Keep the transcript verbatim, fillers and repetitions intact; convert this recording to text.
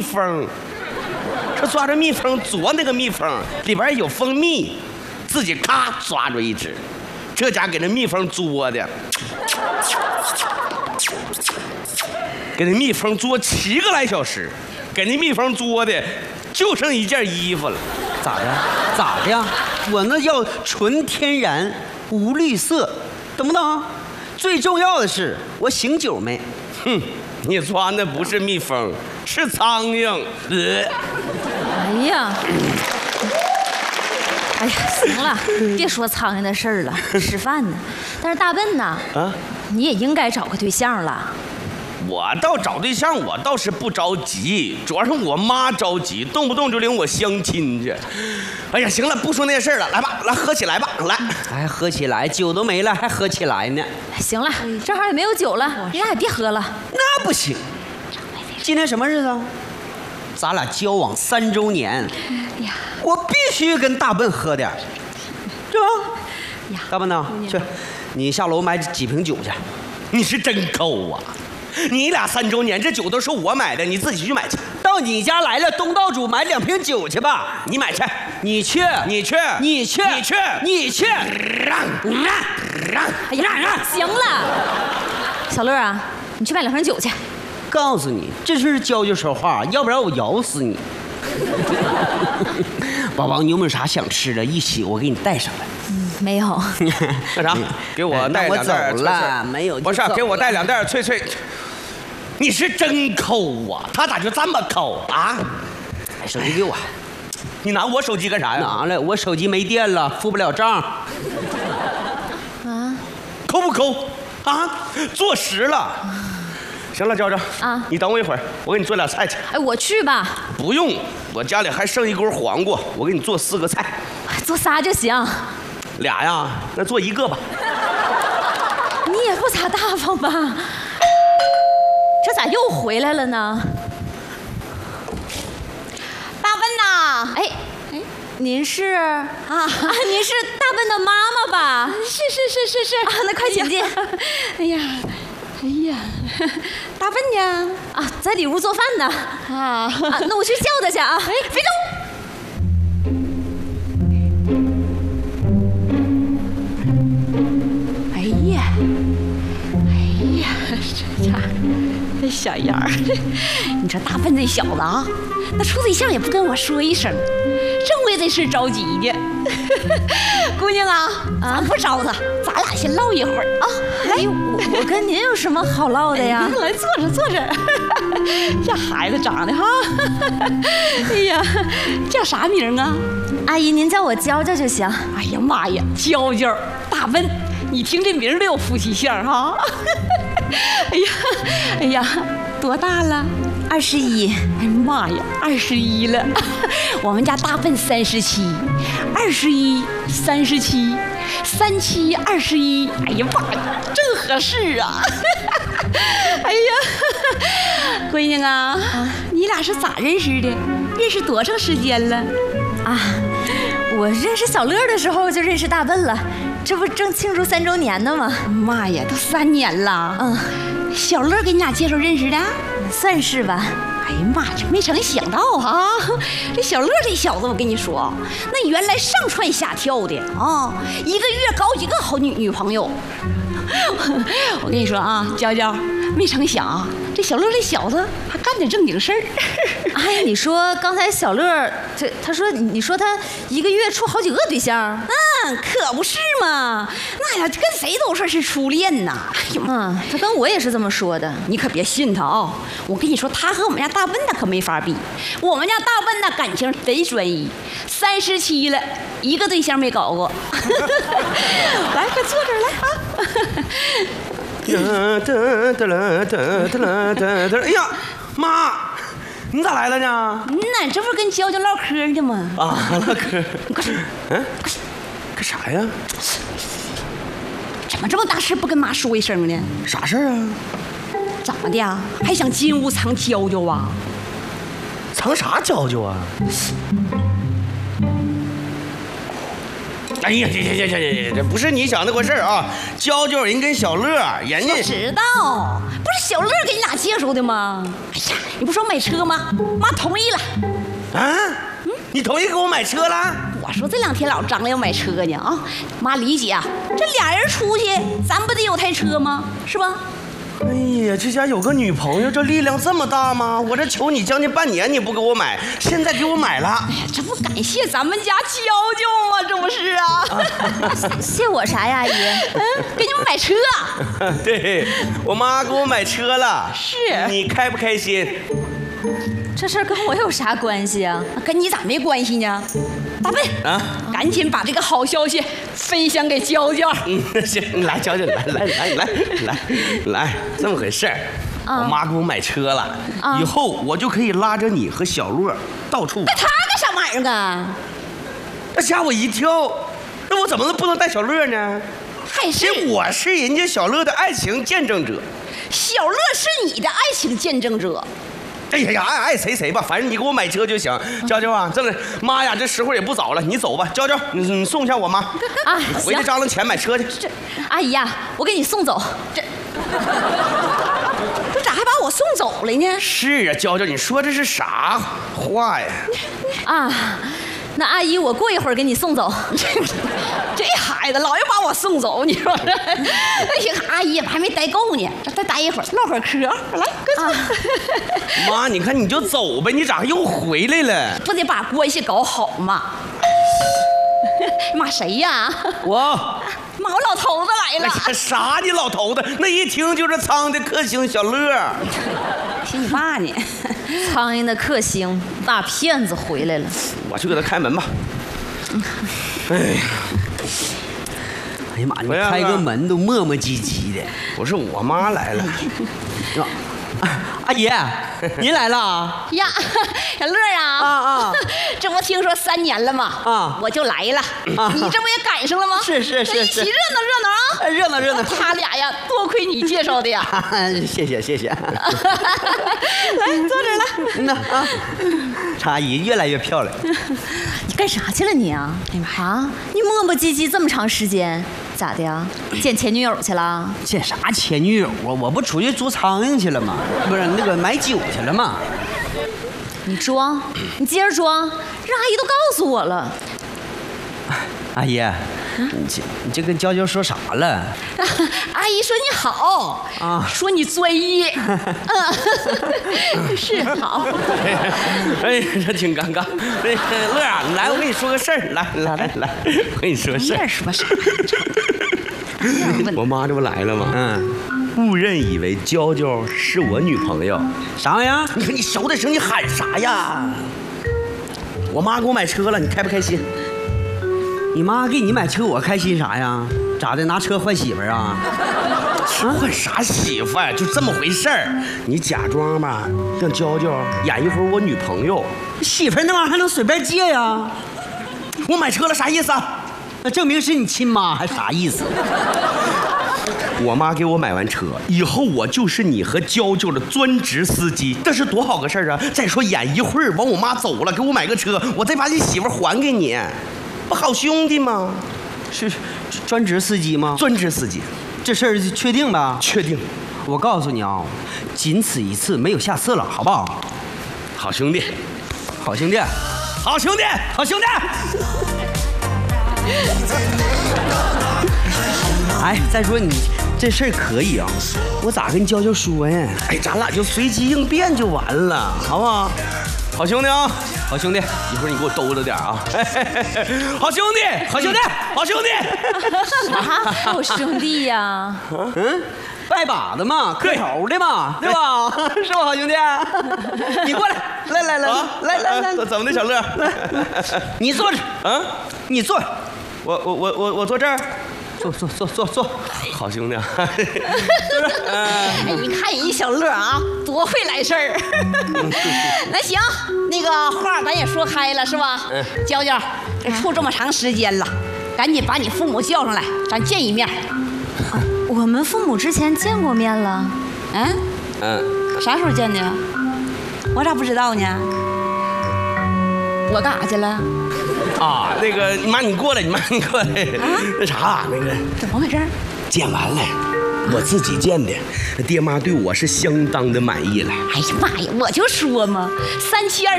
蜂，说抓着蜜蜂啄那个蜜蜂里边有蜂蜜，自己咔抓住一只，这家给那蜜蜂啄的，给那蜜蜂啄七个来小时，给那蜜蜂啄的就剩一件衣服了。 咋的？咋的呀？我那叫纯天然，无绿色，懂不懂？最重要的是我醒酒没。 哼，你抓的不是蜜蜂，是苍蝇。呃， 哎呀，哎呀，行了，别说苍蝇的事儿了，吃饭呢。但是大笨呐，啊，你也应该找个对象了。 我倒找对象，我倒是不着急，主要是我妈着急，动不动就领我相亲去。哎呀，行了，不说那些事儿了，来吧，来喝起来吧，来。 哎，喝起来，酒都没了，还喝起来呢。 行了，正好也没有酒了，你俩也别喝了。 那不行，今天什么日子？咱俩交往三周年，哎呀，我必须跟大笨喝点，是吧？呀，大笨呐，去，你下楼买几瓶酒去。 你是真抠啊！你俩三周年，这酒都是我买的，你自己去买去。 到你家来了，东道主买两瓶酒去吧。 你买去， 你去， 你去， 你去， 你去， 你去。 哎呀，行了，小乐啊，你去买两瓶酒去。 告诉你，这是教教说话，要不然我咬死你。宝宝，你有没有啥想吃的？一起我给你带上来。 嗯，没有。 干啥？给我带两袋。 我走了，没有。 不是，给我带两袋脆脆。你是真抠啊！他咋就这么抠啊？ 手机给我。 你拿我手机干啥呀？ 拿来，我手机没电了，付不了账。 啊？ 抠不抠？啊？坐实了。行了，娇娇啊，你等我一会儿，我给你做俩菜去。 哎，我去吧。 不用，我家里还剩一锅黄瓜，我给你做四个菜。 做仨就行。 俩呀？那做一个吧。 你也不咋大方吧？这咋又回来了呢？ 大笨呐！ 哎哎，您是啊啊？您是大笨的妈妈吧？ 是是是是是啊，那快请进。 哎呀，哎呀，大笨呢？ 啊，在里屋做饭呢。啊啊，那我去叫他去啊！哎，别动！ 哎呀，哎呀，这家伙。这小样儿，你说大笨这小子啊，那处对象也不跟我说一声，正为这事着急呢。姑娘啊，咱不招他，咱俩先唠一会儿啊。 来，我我跟您有什么好唠的呀？ 来坐着坐着。这孩子长得哈，哎呀，叫啥名啊？ 阿姨，您叫我娇娇就行。 哎呀妈呀，娇娇，大笨，你听这名儿都有夫妻相哈。哎呀，哎呀，多大了？ 二十一。 哎呀妈呀，二十一了。我们家大笨三十七，二十一，三十七，三七二十一。哎呀妈呀，正合适啊！哎呀，闺女啊，啊你俩是咋认识的？认识多长时间了？ 啊，我认识小乐的时候就认识大笨了。这不正庆祝三周年呢吗？ 妈呀，都三年了。嗯，小乐给你俩介绍认识的， 算是吧。 哎呀妈，这没成想到啊！这小乐这小子，我跟你说，那原来上蹿下跳的啊，一个月搞几个好女女朋友。我跟你说啊，娇娇，没成想啊，这小乐这小子还干点正经事儿。 哎呀，你说刚才小乐这他说你说他一个月处好几个对象， 嗯，可不是嘛，那呀跟谁都说是初恋呐。哎呀， 嗯，他跟我也是这么说的， 你可别信他啊！我跟你说，他和我们家大笨那可没法比，我们家大笨那感情贼专一，三十七了，一个对象没搞过。来，快坐这儿来啊！ 哎呀，妈，你咋来了呢？ 嗯呐，这不是跟娇娇唠嗑呢吗？ 啊，唠嗑。 你快说， 嗯，干啥呀？ 怎么这么大事不跟妈说一声呢？ 啥事儿啊？ 怎么的呀？还想进屋藏娇娇啊？ 藏啥娇娇啊？ 哎呀，这这这这这不是你想那回事啊！娇娇人跟小乐，人家我知道，不是小乐给你俩介绍的吗？哎呀，你不说买车吗？妈同意了。 啊，嗯，你同意给我买车了？ 我说这两天老张罗要买车呢啊，妈理解啊，这俩人出去，咱不得有台车吗？是吧？ 哎呀，这家有个女朋友，这力量这么大吗？我这求你将近半年你不给我买，现在给我买了。 哎呀，这不感谢咱们家娇娇吗？这不是啊？ 谢我啥呀，阿姨？ 嗯，给你们买车。 对，我妈给我买车了。 是。 你开不开心？ 这事儿跟我有啥关系啊？ 跟你咋没关系呢？大笨啊，赶紧把这个好消息分享给娇娇。 嗯，行，来，娇娇，来来来来来来，这么回事儿。我妈给我买车了，以后我就可以拉着你和小乐到处。 那他干啥玩意儿啊？ 那吓我一跳，那我怎么不能带小乐呢？ 还是我是人家小乐的爱情见证者。 小乐是你的爱情见证者。 哎呀呀，爱爱谁谁吧，反正你给我买车就行。娇娇啊，这个妈呀，这时候也不早了，你走吧。娇娇，你你送一下我妈啊，回去张罗钱买车去。 这阿姨呀、啊，我给你送走。这这咋还把我送走了呢？ 是啊，娇娇，你说这是啥话呀？ 啊，那阿姨，我过一会儿给你送走。 这孩子老要把我送走，你说这？那行，阿姨还没待够呢，再待一会儿唠会儿嗑。来，啊、 妈，你看你就走呗，你咋又回来了？ 不得把关系搞好吗？骂谁呀？ 我骂我老头子来了。 哎、啥？你老头子？那一听就是苍的克星小乐。 提你爸呢？ 苍蝇的克星大骗子回来了。 我去给他开门吧。哎呀。 哎呀妈，你开个门都磨磨唧唧的。 不是我妈来了。 阿姨，您来了呀，小乐啊！ 啊啊！ 这不听说三年了吗？啊，我就来了。啊，你这不也赶上了吗？ 是是是， 一起热闹热闹啊！ 热闹热闹。 他俩呀，多亏你介绍的呀。 谢谢谢谢。来， 坐这儿来。 那啊，阿姨越来越漂亮。 你干啥去了你啊？哎呀妈呀！你磨磨唧唧这么长时间，咋的呀？见前女友去了？ 见啥前女友啊？我不出去捉苍蝇去了吗？不是那个买酒去了吗？ 你装，你接着装，让阿姨都告诉我了。 阿姨，你这你这跟娇娇说啥了？ 阿姨说你好啊，说你专一，嗯，是好。 哎，这挺尴尬。那乐啊，来，我跟你说个事儿，来来来，我跟你说个事儿。 说啥？ 我妈这不来了吗？嗯。误认以为娇娇是我女朋友， 啥玩意儿？ 你看你熟的声，你喊啥呀？我妈给我买车了，你开不开心？ 你妈给你买车，我开心啥呀？咋的？拿车换媳妇儿啊？ 换啥媳妇儿？就这么回事儿。你假装吧，让娇娇演一会儿我女朋友。 媳妇儿那玩意儿还能随便借呀？ 我买车了，啥意思啊？ 那证明是你亲妈，还啥意思？ 我妈给我买完车以后，我就是你和娇娇的专职司机，这是多好个事儿啊！再说演一会儿，完我妈走了，给我买个车，我再把你媳妇还给你，不好兄弟吗？ 是专职司机吗？ 专职司机， 这事儿确定吧？ 确定。 我告诉你啊，仅此一次，没有下次了，好不好？ 好兄弟， 好兄弟， 好兄弟，好兄弟。 哎，再说你这事儿可以啊，我咋跟娇娇说呀？ 哎，咱俩就随机应变就完了，好不好？好兄弟啊， 好兄弟， 一会儿你给我兜着点啊！好兄弟，好兄弟，好兄弟， 啥好兄弟呀？ 嗯，拜把子嘛，磕头的嘛，对吧？是吧，好兄弟？你过来，来来来，来来来， 怎么的，小乐？ 你坐着， 啊， 你坐， 我我我我我坐这儿。 坐坐坐坐坐， 好兄弟啊！ 哎，你看人小乐啊，多会来事儿。那行，那个话咱也说开了是吧？嗯。娇娇，这处这么长时间了，赶紧把你父母叫上来，咱见一面。 啊，我们父母之前见过面了。 嗯嗯。啥时候见的？我咋不知道呢？ 我干啥去了？ 啊，那个你妈你过来，你妈你过来， 啊、 那啥那个怎么回事？ 剪完了。我自己建的，爹妈对我是相当的满意了。 哎呀妈呀，我就说嘛，三七二